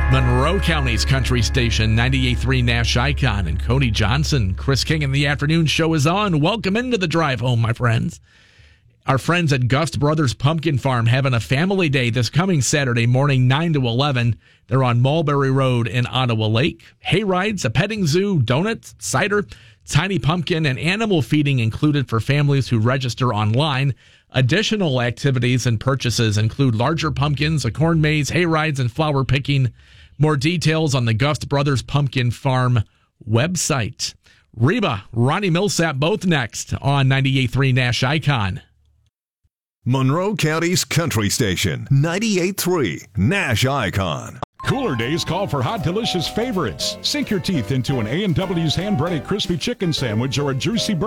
Monroe County's country station, 98.3 Nash Icon, and Cody Johnson. Chris King in the afternoon show is on. Welcome into the drive home, my friends. Our friends at Gust Brothers Pumpkin Farm having a family day this coming Saturday morning, 9 to 11. They're on Mulberry Road in Ottawa Lake. Hay rides, a petting zoo, donuts, cider, tiny pumpkin, and animal feeding included for families who register online. Additional activities and purchases include larger pumpkins, a corn maze, hay rides, and flower picking. More details on the Gust Brothers Pumpkin Farm website. Reba, Ronnie Millsap, both next on 98.3 Nash Icon. Monroe County's country station, 98.3 Nash Icon. Cooler days call for hot, delicious favorites. Sink your teeth into an A&W's hand-breaded crispy chicken sandwich or a juicy burger.